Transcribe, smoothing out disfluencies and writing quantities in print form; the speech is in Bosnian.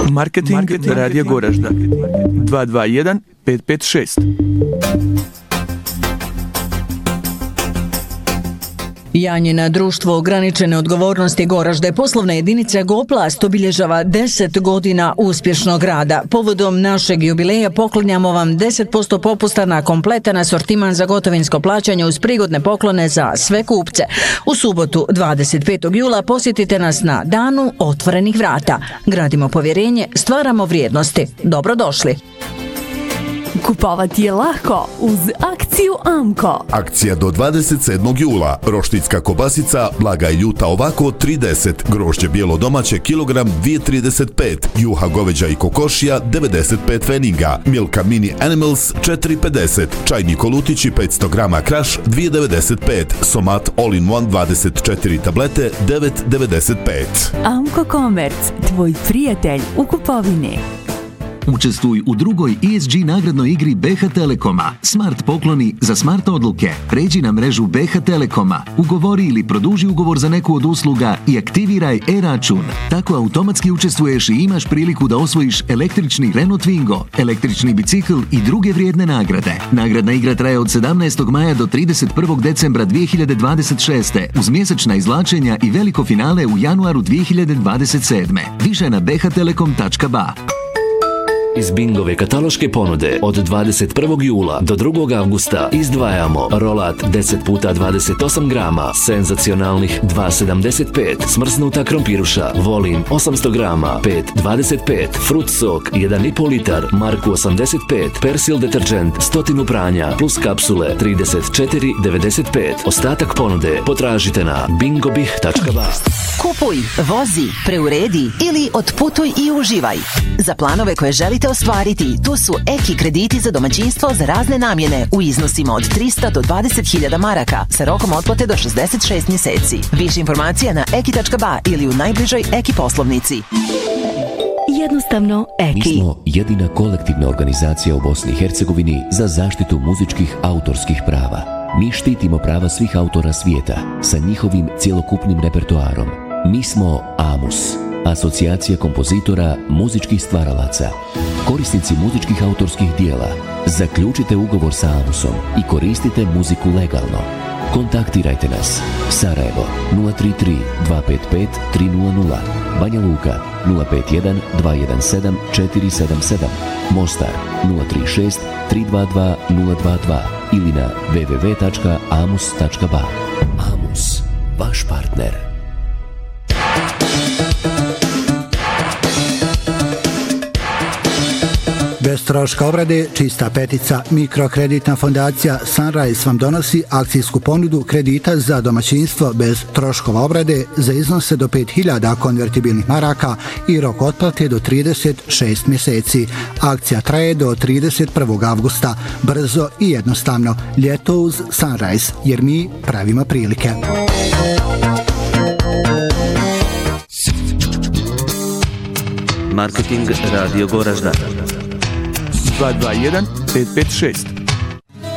Marketing Radija Goražda 221 556. Janjina društvo ograničene odgovornosti Goražde poslovna jedinica Goplast obilježava 10 godina uspješnog rada. Povodom našeg jubileja poklanjamo vam 10% popusta na kompletan asortiman za gotovinsko plaćanje uz prigodne poklone za sve kupce. U subotu 25. jula posjetite nas na Danu otvorenih vrata. Gradimo povjerenje, stvaramo vrijednosti. Dobrodošli! Kupovati je lako uz akciju Amko. Akcija do 27. jula. Roštiljska kobasica, blaga i ljuta ovako 3,10. Grožđe bijelo domaće kilogram 2,35. Juha goveđa i kokošija 95 pfeninga. Milka mini animals 4,50. Čajni kolutići 500 grama kraš 2,95. Somat all in one 24 tablete 9,95. Amko Komerc, tvoj prijatelj u kupovini. Učestvuj u drugoj ESG nagradnoj igri BH Telekoma. Smart pokloni za smart odluke. Pređi na mrežu BH Telekoma. Ugovori ili produži ugovor za neku od usluga i aktiviraj e-račun. Tako automatski učestvuješ i imaš priliku da osvojiš električni Renault Twingo, električni bicikl i druge vrijedne nagrade. Nagradna igra traje od 17. maja do 31. decembra 2026. uz mjesečna izvlačenja i veliko finale u januaru 2027. Više na bhtelekom.ba. Iz Bingove kataloške ponude od 21. jula do 2. avgusta izdvajamo rolat 10x28 grama, senzacionalnih 2,75, smrznuta krompiruša, Volin 800 grama, 5,25, frut sok 1,5 litar, Marku 85, Persil deterđent 100 pranja plus kapsule 34,95. Ostatak ponude potražite na bingobih.ba. Kupuj, vozi, preuredi ili otputuj i uživaj. Za planove koje želite ostvariti, tu su Eki krediti za domaćinstvo za razne namjene u iznosima od 300 do 20.000 maraka sa rokom otplate do 66 mjeseci. Više informacija na eki.ba ili u najbližoj Eki poslovnici. Jednostavno Eki. Mi smo jedina kolektivna organizacija u Bosni i Hercegovini za zaštitu muzičkih autorskih prava. Mi štitimo prava svih autora svijeta sa njihovim cjelokupnim repertoarom. Mi smo AMUS, Asocijacija kompozitora muzičkih stvaralaca. Korisnici muzičkih autorskih dijela, zaključite ugovor sa AMUSom i koristite muziku legalno. Kontaktirajte nas. Sarajevo 033 255 300, Banja Luka 051 217 477, Mostar 036 322 022 ili na www.amus.ba. AMUS, vaš partner. Bez troška obrade, čista petica, mikrokreditna fondacija Sunrise vam donosi akcijsku ponudu kredita za domaćinstvo bez troškova obrade za iznose do 5.000 konvertibilnih maraka i rok otplate do 36 mjeseci. Akcija traje do 31. avgusta. Brzo i jednostavno. Ljeto uz Sunrise, jer mi pravimo prilike. Marketing Radio Goražda 221 556.